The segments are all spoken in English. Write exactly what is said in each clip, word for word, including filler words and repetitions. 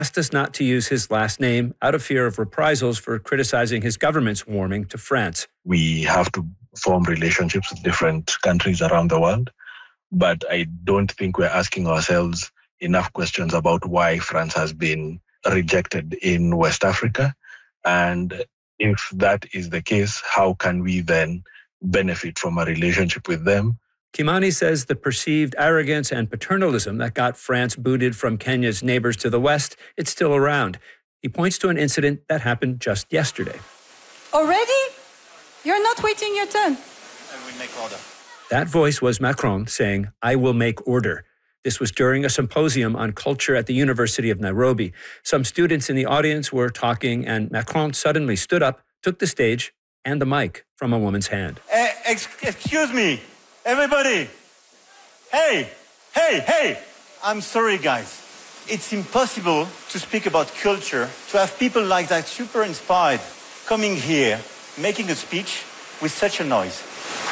asked us not to use his last name out of fear of reprisals for criticizing his government's warming to France. We have to form relationships with different countries around the world, but I don't think we're asking ourselves enough questions about why France has been rejected in West Africa. And if that is the case, how can we then benefit from a relationship with them? Kimani says the perceived arrogance and paternalism that got France booted from Kenya's neighbors to the west, it's still around. He points to an incident that happened just yesterday. Already? You're not waiting your turn. I will make order. That voice was Macron saying, "I will make order." This was during a symposium on culture at the University of Nairobi. Some students in the audience were talking, and Macron suddenly stood up, took the stage and the mic from a woman's hand. Uh, ex- excuse me, everybody. Hey, hey, hey. I'm sorry, guys. It's impossible to speak about culture, to have people like that super inspired coming here, making a speech with such a noise.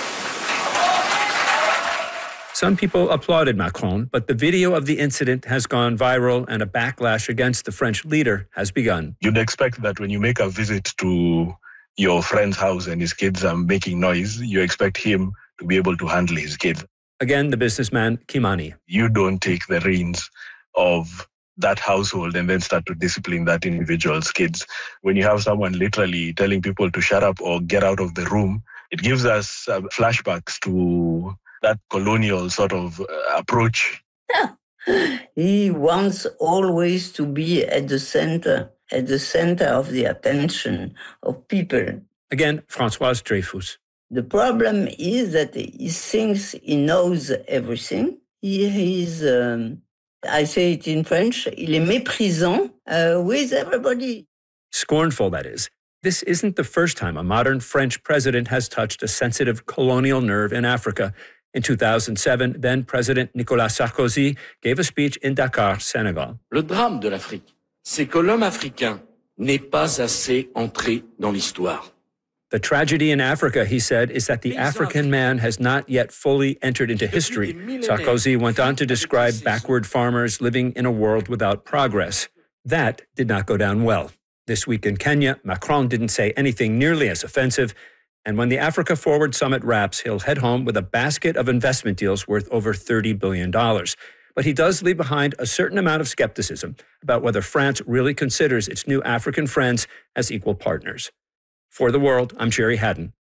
Some people applauded Macron, but the video of the incident has gone viral and a backlash against the French leader has begun. You'd expect that when you make a visit to your friend's house and his kids are making noise, you expect him to be able to handle his kids. Again, the businessman Kimani. You don't take the reins of that household and then start to discipline that individual's kids. When you have someone literally telling people to shut up or get out of the room, it gives us uh, flashbacks to that colonial sort of uh, approach. He wants always to be at the center, at the center of the attention of people. Again, Françoise Dreyfus. The problem is that he thinks he knows everything. He is, um, I say it in French, il est méprisant uh, with everybody. Scornful, that is. This isn't the first time a modern French president has touched a sensitive colonial nerve in Africa. In two thousand seven, then President Nicolas Sarkozy gave a speech in Dakar, Senegal. Le drame de l'Afrique, c'est que l'homme africain n'est pas assez entré dans l'histoire. The tragedy in Africa, he said, is that the African man has not yet fully entered into history. Sarkozy went on to describe backward farmers living in a world without progress. That did not go down well. This week in Kenya, Macron didn't say anything nearly as offensive. And when the Africa Forward Summit wraps, he'll head home with a basket of investment deals worth over thirty billion dollars. But he does leave behind a certain amount of skepticism about whether France really considers its new African friends as equal partners. For The World, I'm Jerry Haddon.